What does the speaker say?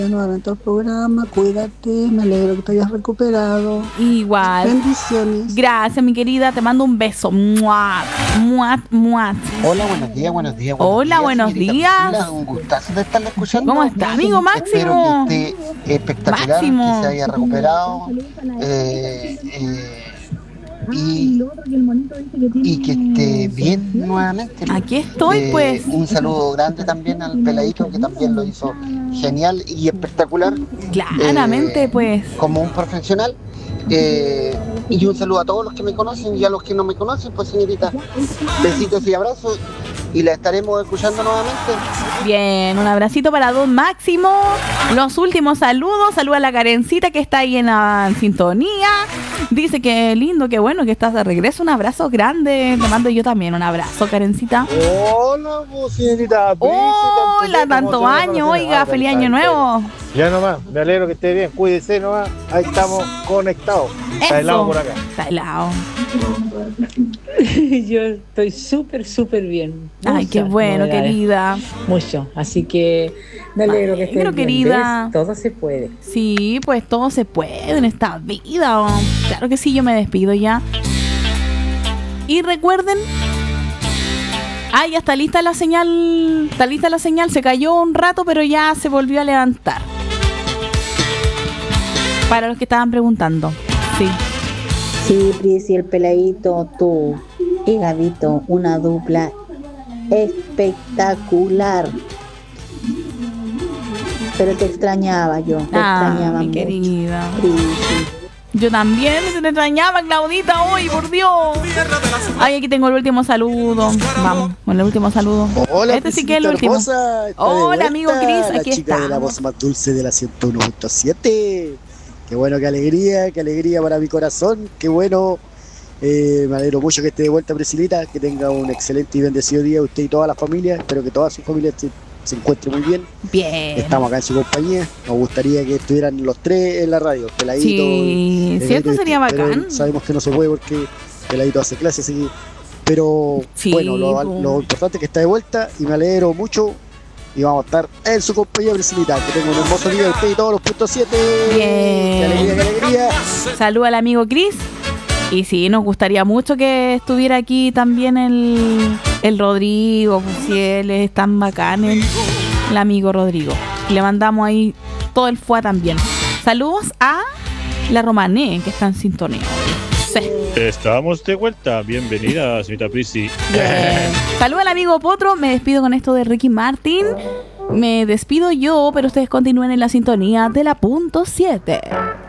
nuevamente al programa, cuídate, me alegro que te hayas recuperado. Igual. Bendiciones. Gracias, mi querida, te mando un beso. ¡Muat! ¡Muat! ¡Muat! Hola, buenos días, buenos días. Hola, buenos días. Priscila, un gustazo de estarla escuchando. ¿Cómo está, amigo Máximo? Espero que esté espectacular, Máximo. que se haya recuperado y que esté bien nuevamente. Aquí estoy, pues. Un saludo grande también al peladito, que también lo hizo genial y espectacular. Claramente, pues. Como un profesional. Y un saludo a todos los que me conocen y a los que no me conocen, pues señorita, besitos y abrazos, y la estaremos escuchando nuevamente. Bien, un abracito para Don Máximo. Los últimos saludos. Saluda a la Karencita que está ahí en la sintonía. Dice que lindo, que bueno que estás de regreso. Un abrazo grande. Te mando yo también un abrazo, Karencita. Hola, señorita. Hola, tanto año. Oiga, feliz año nuevo. Ya nomás, me alegro que esté bien. Cuídese nomás. Ahí estamos conectados. Está helado por acá. Está helado. Yo estoy súper bien. Ay, qué bueno, querida. Mucho. Así que me alegro que estés bien. Querida. ¿Ves? Todo se puede. Sí, pues todo se puede en esta vida. Claro que sí, yo me despido ya. Y recuerden. Ya está lista la señal. Está lista la señal. Se cayó un rato, pero ya se volvió a levantar. Para los que estaban preguntando. Sí. Sí, Pris y el peladito, tú y Gabito, una dupla espectacular. Pero te extrañaba yo, te extrañaba mi mucho, querida. Pris. Yo también te extrañaba, Claudita, hoy, por Dios. Ay, aquí tengo el último saludo. Vamos, con el último saludo. Hola, este sí que es el último. Hermosa, hola, amigo Cris, la aquí chica está. De la voz más dulce de la 101.7. Qué bueno, qué alegría para mi corazón. Qué bueno. Me alegro mucho que esté de vuelta, Priscilita. Que tenga un excelente y bendecido día usted y toda la familia. Espero que toda su familia se encuentre muy bien. Bien. Estamos acá en su compañía. Nos gustaría que estuvieran los tres en la radio. Peladito. Sí, cierto, sería bacán. Sabemos que no se puede porque Peladito hace clases. Así que, pero sí, bueno, lo importante es que está de vuelta y me alegro mucho. Y vamos a estar en su compañía, Priscilita. Que tenga un hermoso día usted y todos los puntos 7. Bien. Qué alegría. Saluda al amigo Cris. Y sí, nos gustaría mucho que estuviera aquí también el Rodrigo, pues si él es tan bacán, el amigo Rodrigo. Le mandamos ahí todo el fuá también. Saludos a la Romané, que está en sintonía. Sí. Estamos de vuelta. Bienvenida, señorita Prisi. Saludos al amigo Potro. Me despido con esto de Ricky Martin. Me despido yo, pero ustedes continúen en la sintonía de la punto 7.